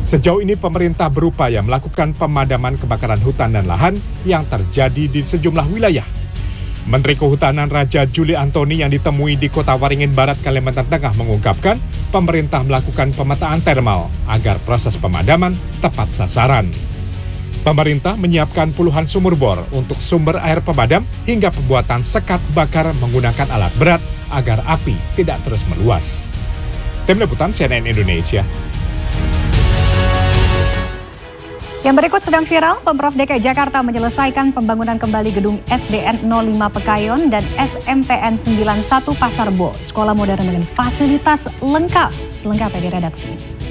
Sejauh ini pemerintah berupaya melakukan pemadaman kebakaran hutan dan lahan yang terjadi di sejumlah wilayah. Menteri Kehutanan Raja Juli Antoni yang ditemui di Kota Waringin Barat, Kalimantan Tengah mengungkapkan pemerintah melakukan pemetaan termal agar proses pemadaman tepat sasaran. Pemerintah menyiapkan puluhan sumur bor untuk sumber air pemadam hingga pembuatan sekat bakar menggunakan alat berat agar api tidak terus meluas. Tim Liputan CNN Indonesia. Yang berikut sedang viral, Pemprov DKI Jakarta menyelesaikan pembangunan kembali gedung SDN 05 Pekayon dan SMPN 91 Pasar Bo, sekolah modern dengan fasilitas lengkap. Selengkapnya di redaksi.